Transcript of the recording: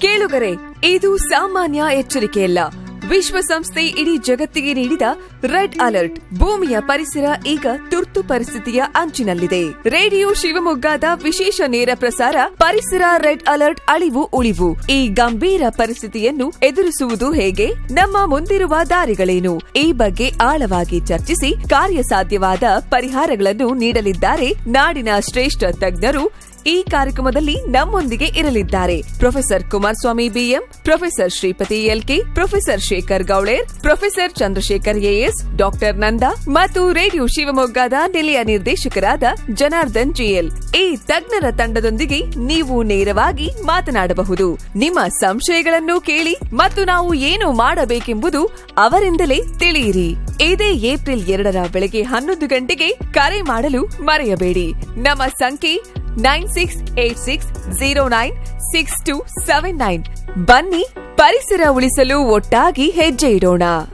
ಕೇಳುಗರೆ, ಇದು ಸಾಮಾನ್ಯ ಎಚ್ಚರಿಕೆಯಲ್ಲ. ವಿಶ್ವಸಂಸ್ಥೆ ಇಡೀ ಜಗತ್ತಿಗೆ ನೀಡಿದ ರೆಡ್ ಅಲರ್ಟ್. ಭೂಮಿಯ ಪರಿಸರ ಈಗ ತುರ್ತು ಪರಿಸ್ಥಿತಿಯ ಅಂಚಿನಲ್ಲಿದೆ. ರೇಡಿಯೋ ಶಿವಮೊಗ್ಗದ ವಿಶೇಷ ನೇರ ಪ್ರಸಾರ ಪರಿಸರ ರೆಡ್ ಅಲರ್ಟ್ ಅಳಿವು ಉಳಿವು. ಈ ಗಂಭೀರ ಪರಿಸ್ಥಿತಿಯನ್ನು ಎದುರಿಸುವುದು ಹೇಗೆ? ನಮ್ಮ ಮುಂದಿರುವ ದಾರಿಗಳೇನು? ಈ ಬಗ್ಗೆ ಆಳವಾಗಿ ಚರ್ಚಿಸಿ ಕಾರ್ಯಸಾಧ್ಯವಾದ ಪರಿಹಾರಗಳನ್ನು ನೀಡಲಿದ್ದಾರೆ ನಾಡಿನ ಶ್ರೇಷ್ಠ ತಜ್ಞರು. ಈ ಕಾರ್ಯಕ್ರಮದಲ್ಲಿ ನಮ್ಮೊಂದಿಗೆ ಇರಲಿದ್ದಾರೆ professor Kumaraswamy BM, professor Shripati LK, professor Shekhar Gowler, professor Chandrashekhar as, doctor ನಂದಾ ಮತ್ತು ರೇಡಿಯೋ ಶಿವಮೊಗ್ಗದ ನಿಲಯ ನಿರ್ದೇಶಕರಾದ ಜನಾರ್ದನ್ ಜಿಎಲ್. ಈ ತಜ್ಞರ ತಂಡದೊಂದಿಗೆ ನೀವು ನೇರವಾಗಿ ಮಾತನಾಡಬಹುದು. ನಿಮ್ಮ ಸಂಶಯಗಳನ್ನು ಕೇಳಿ ಮತ್ತು ನಾವು ಏನು ಮಾಡಬೇಕೆಂಬುದು ಅವರಿಂದಲೇ ತಿಳಿಯಿರಿ. ಇದೇ ಏಪ್ರಿಲ್ 2 ಬೆಳಗ್ಗೆ 11 ಗಂಟೆಗೆ ಕರೆ ಮಾಡಲು ಮರೆಯಬೇಡಿ. ನಮ್ಮ ಸಂಖ್ಯೆ 9686096279. ಬನ್ನಿ, ಪರಿಸರ ಉಳಿಸಲು ಒಟ್ಟಾಗಿ ಹೆಜ್ಜೆ ಇಡೋಣ.